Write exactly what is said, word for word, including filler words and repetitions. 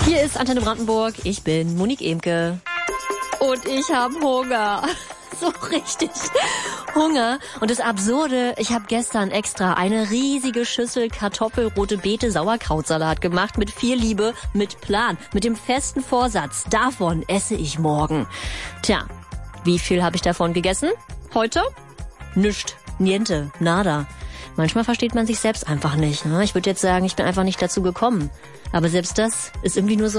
Hier ist Antenne Brandenburg. Ich bin Monique Emke. Und ich habe Hunger. So richtig Hunger. Und das Absurde, ich habe gestern extra eine riesige Schüssel Kartoffel, rote Beete, Sauerkrautsalat gemacht. Mit viel Liebe, mit Plan, mit dem festen Vorsatz. Davon esse ich morgen. Tja, wie viel habe ich davon gegessen? Heute? Nischt. Niente. Nada. Manchmal versteht man sich selbst einfach nicht. Ne? Ich würde jetzt sagen, ich bin einfach nicht dazu gekommen. Aber selbst das ist irgendwie nur so